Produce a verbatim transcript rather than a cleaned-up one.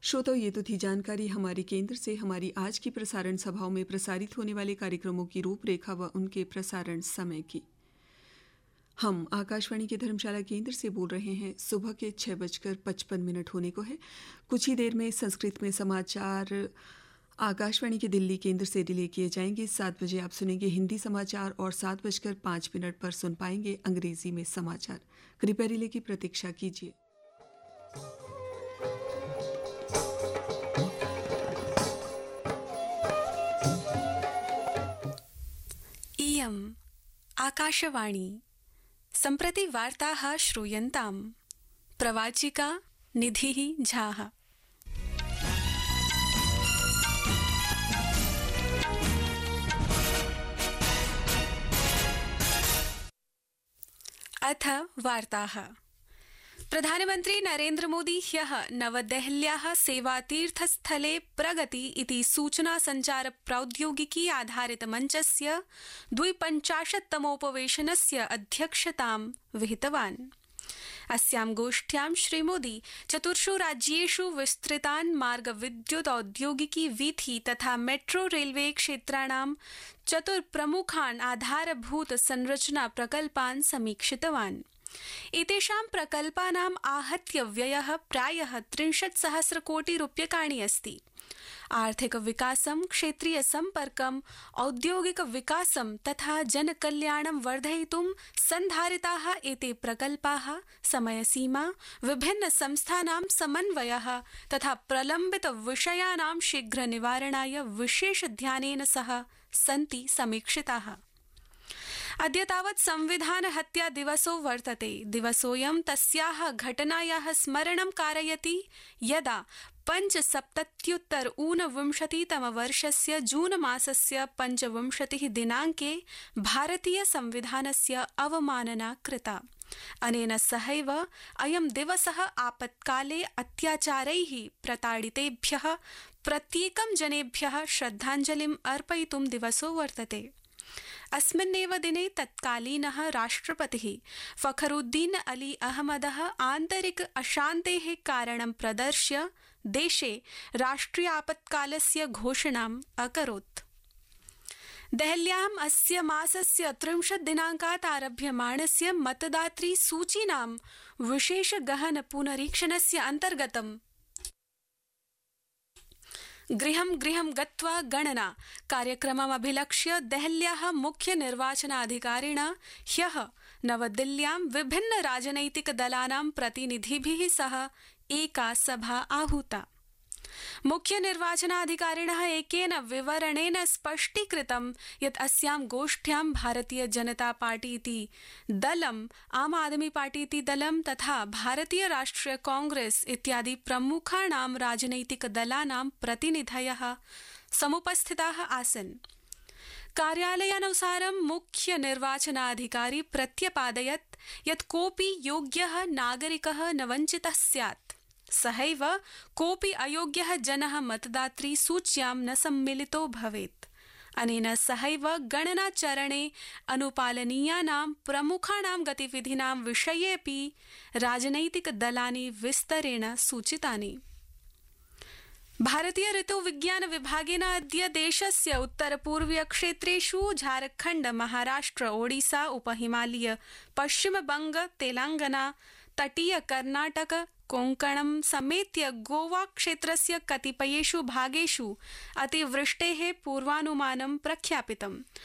श्रोताओं, ये तो थी जानकारी हमारे केंद्र से हमारी आज की प्रसारण सभाओं में प्रसारित होने वाले कार्यक्रमों की रूपरेखा व उनके प्रसारण समय की। हम आकाशवाणी के धर्मशाला केंद्र से बोल रहे हैं। सुबह के छः बजकर पचपन मिनट होने को है। कुछ ही देर में संस्कृत में समाचार आकाशवाणी के दिल्ली केंद्र से रिले किए जाएंगे। सात बजे आप सुनेंगे हिंदी समाचार और सात बजकर पाँच मिनट पर सुन पाएंगे अंग्रेजी में समाचार। कृपया रिले की प्रतीक्षा कीजिए। इयम् आकाशवाणी। सम्प्रति वार्ताः श्रूयन्ताम्। प्रवाचिका निधिः झाः। अथ वार्ताः। प्रधानमन्त्री नरेन्द्र मोदी ह्यः नवदेहल्याः सेवातीर्थस्थले प्रगति इति सूचना संचार प्रौद्योगिकी आधारित मञ्चस्य द्विपञ्चाशत्तमोपवेशनस्य अध्यक्षतां विहितवान्। अस्यां गोष्ठ्यां श्रीमोदी चतुर्षु राज्येषु विस्तृतान् मार्ग विद्युत औद्योगिकी वीथि तथा मेट्रो रेलवे क्षेत्राणां चतुर्प्रमुखान् आधारभूत संरचना प्रकल्पान् समीक्षितवान्। एतेषां प्रकल्पानाम् आहत्य व्ययः प्रायः त्रिंशत् सहस्र कोटि रूप्यकाणि अस्ति। आर्थिक विकासं, क्षेत्रीय सम्पर्कम्, औद्योगिक विकासं तथा जनकल्याणं वर्धयितुं सन्धारिताः एते प्रकल्पाः समयसीमा, विभिन्न संस्थानां समन्वयः तथा प्रलम्बित विषयाणां शीघ्र निवारणाय विशेष ध्यानेन सह सन्ति समीक्षिताः। अद्य तावत् संविधान हत्या दिवसो वर्तते। दिवसोऽयं तस्याः घटनायाः स्मरणं कारयति यदा पञ्चसप्तत्युत्तर ऊनविंशतितमवर्षस्य जून मासस्य पञ्चविंशतिः दिनाङ्के भारतीय संविधानस्य अवमानना कृता। अनेन सहैव अयं दिवसः आपत्काले अत्याचारैः प्रताडितेभ्यः प्रत्येकं जनेभ्यः श्रद्धाञ्जलिम् अर्पयितुं दिवसो वर्तते। अस्मिन्नेव दिने तत्कालीनः राष्ट्रपतिः फखरुद्दीन अली अहमदः आन्तरिक अशान्तेः कारणं प्रदर्श्य देशे राष्ट्रिय आपत्कालस्य घोषणाम् अकरोत्। देहल्याम् अस्य मासस्य त्रिंशत् दिनाङ्कात् आरभ्यमाणस्य मतदातृ सूचीनां विशेष गहन पुनरीक्षणस्य अन्तर्गतम् गृहं गृहं गत्वा गणना कार्यक्रममभिलक्ष्य देहल्याः मुख्य निर्वाचनाधिकारिणा ह्यः नवदिल्ल्यां विभिन्न राजनैतिक दलानां प्रतिनिधिभिः सह एका सभा आहूता। मुख्य निर्वाचनाधिकारिणः एकेन विवरणेन स्पष्टीकृतं यत् अस्यां गोष्ठ्यां भारतीय जनता पार्टी इति दलम्, आम आदमी पार्टी इति दलं तथा भारतीय राष्ट्रिय कांग्रेस इत्यादि प्रमुखाणां राजनैतिक दलानां प्रतिनिधयः समुपस्थिताः आसन्। कार्यालयानुसारं मुख्य निर्वाचनाधिकारी प्रत्यपादयत् यत् कोऽपि योग्यः नागरिकः न वञ्चितः स्यात्। सहैव कोऽपि अयोग्यः जनः मतदातृ सूच्यां न सम्मिलितो भवेत्। अनेन सहैव गणनाचरणे अनुपालनीयानां प्रमुखाणां गतिविधीनां विषयेऽपि राजनैतिक दलानि विस्तरेण सूचितानि। भारतीय ऋतुविज्ञान विभागेन अद्य देशस्य उत्तरपूर्वीय क्षेत्रेषु झारखण्ड, महाराष्ट्र, ओडिसा, उपहिमालय, पश्चिमबंग, तेलंगाना, तटीय कर्नाटक, कोंकणं समेत्य गोवा क्षेत्रस्य कतिपयेषु भागेषु अतिवृष्टेः पूर्वानुमानं प्रख्यापितम्।